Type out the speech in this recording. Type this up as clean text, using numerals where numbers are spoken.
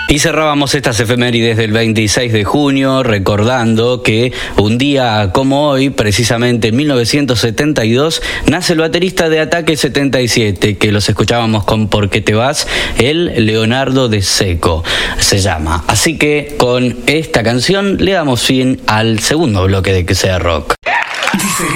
Y cerrábamos estas efemérides del 26 de junio recordando que un día como hoy, precisamente en 1972, nace el baterista de Ataque 77, que los escuchábamos con ¿Por qué te vas? El Leonardo De Cecco se llama. Así que con esta canción le damos fin al segundo bloque de Que Sea Rock.